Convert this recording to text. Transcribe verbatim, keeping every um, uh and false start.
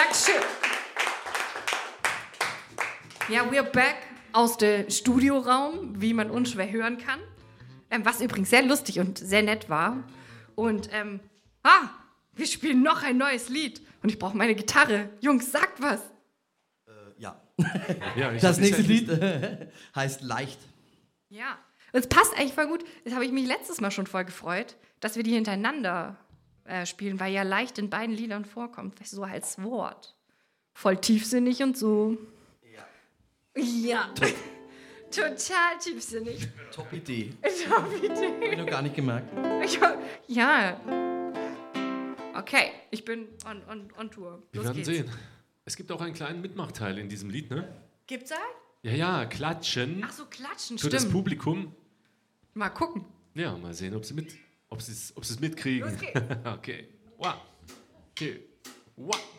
Dankeschön. Ja, we're back aus dem Studioraum, wie man unschwer hören kann. Ähm, was übrigens sehr lustig und sehr nett war. Und, ähm, ah, wir spielen noch ein neues Lied. Und ich brauche meine Gitarre. Jungs, sagt was. Äh, ja. ja ich das nächste Lied heißt Leicht. Ja, es passt eigentlich voll gut. Das habe ich mich letztes Mal schon voll gefreut, dass wir die hintereinander äh, spielen, weil ja leicht in beiden Liedern vorkommt, so als Wort. Voll tiefsinnig und so. Ja. Ja. Total tiefsinnig. Top Idee. Top Idee. Hab ich noch gar nicht gemerkt. Ja. Okay, ich bin on, on, on Tour. Los Wir werden geht's. sehen. Es gibt auch einen kleinen Mitmachteil in diesem Lied, ne? Gibt's einen? Ja, ja, klatschen. Ach so, klatschen, für stimmt. das Publikum. Mal gucken. Ja, mal sehen, ob sie mit, ob sie es, ob sie es mitkriegen. Los geht's. Okay. One, two, one.